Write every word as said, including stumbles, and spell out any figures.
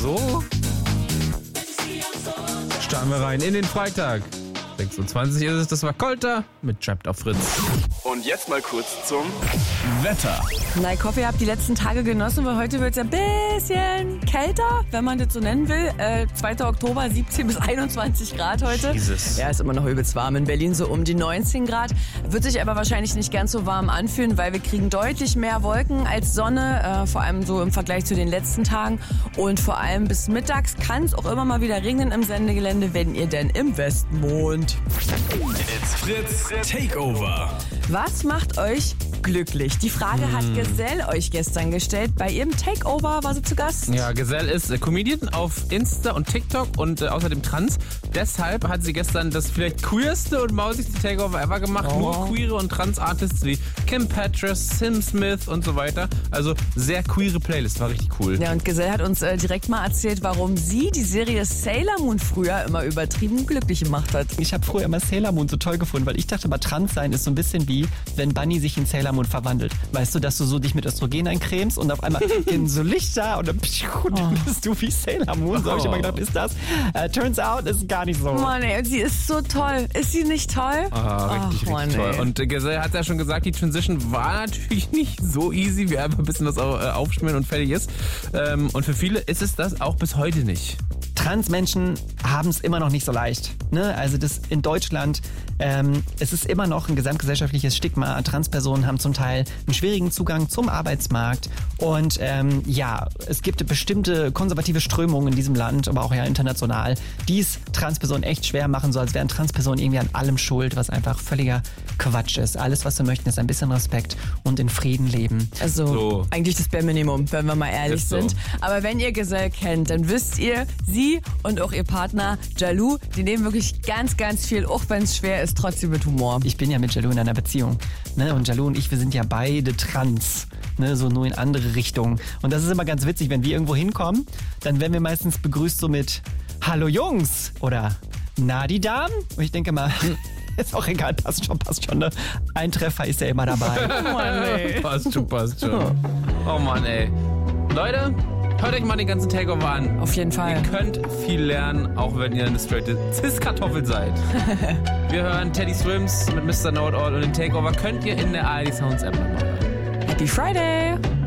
so starten wir rein in den Freitag. sechsundzwanzig ist es, das war Kolter mit Trapped auf Fritz. Und jetzt mal kurz zum Wetter. Na, ich hoffe, ihr habt die letzten Tage genossen, weil heute wird es ein bisschen kälter, wenn man das so nennen will. Äh, zweiter Oktober, siebzehn bis einundzwanzig Grad heute. Jesus. Ja, ist immer noch übelst warm. In Berlin so um die neunzehn Grad. Wird sich aber wahrscheinlich nicht ganz so warm anfühlen, weil wir kriegen deutlich mehr Wolken als Sonne. Äh, vor allem so im Vergleich zu den letzten Tagen. Und vor allem bis mittags kann es auch immer mal wieder regnen im Sendegelände, wenn ihr denn im Westen wohnt. It's Fritz Takeover. Was macht euch glücklich? Die Frage hat Gesell euch gestern gestellt. Bei ihrem Takeover war sie zu Gast. Ja, Gesell ist äh, Comedian auf Insta und TikTok und äh, außerdem trans. Deshalb hat sie gestern das vielleicht queerste und mausigste Takeover ever gemacht. Oh. Nur queere und Trans-Artists wie Kim Petras, Sim Smith und so weiter. Also sehr queere Playlist, war richtig cool. Ja, und Gesell hat uns äh, direkt mal erzählt, warum sie die Serie Sailor Moon früher immer übertrieben glücklich gemacht hat. Ich habe früher immer Sailor Moon so toll gefunden, weil ich dachte immer, trans sein ist so ein bisschen wie, wenn Bunny sich in Sailor Moon verwandelt. Weißt du, dass du so dich mit Östrogen eincremst und auf einmal gehen so Lichter und dann, und dann bist du wie Sailor Moon. So habe ich immer gedacht, ist das? Uh, turns out, ist gar nicht so. Mann, ey, und sie ist so toll. Ist sie nicht toll? Ah, richtig, Ach, richtig Mann, toll. ey. Und äh, Gesell hat ja schon gesagt, die Transition war natürlich nicht so easy, wie einfach ein bisschen was au- äh, aufschmieren und fertig ist. Ähm, und für viele ist es das auch bis heute nicht. Transmenschen haben es immer noch nicht so leicht. Ne? Also das in Deutschland, ähm, es ist immer noch ein gesamtgesellschaftliches Stigma. Transpersonen haben zum Teil einen schwierigen Zugang zum Arbeitsmarkt. Und ähm, ja, es gibt bestimmte konservative Strömungen in diesem Land, aber auch ja international, die es Transpersonen echt schwer machen, so als wären Transpersonen irgendwie an allem schuld, was einfach völliger Quatsch ist. Alles, was wir möchten, ist ein bisschen Respekt und in Frieden leben. Also So. eigentlich das Bare Minimum, wenn wir mal ehrlich Ist so. sind. Aber wenn ihr Gesell kennt, dann wisst ihr, sie und auch ihr Partner Jalou, die nehmen wirklich ganz, ganz viel, auch wenn es schwer ist, trotzdem mit Humor. Ich bin ja mit Jalou in einer Beziehung. Ne? Und Jalou und ich, wir sind ja beide trans. Ne? So nur in andere Richtungen. Und das ist immer ganz witzig, wenn wir irgendwo hinkommen, dann werden wir meistens begrüßt so mit Hallo Jungs oder Na die Damen. Und ich denke mal, ist auch egal, passt schon, passt schon. Ne? Ein Treffer ist ja immer dabei. Mann, ey. Passt schon, passt schon. Oh Mann, ey. Leute, hört euch mal den ganzen Takeover an. Auf jeden Fall. Ihr könnt viel lernen, auch wenn ihr eine straighte Cis-Kartoffel seid. Wir hören Teddy Swims mit Mister Know-It-All und den Takeover könnt ihr in der A R D Sounds App nochmal hören. Happy Friday!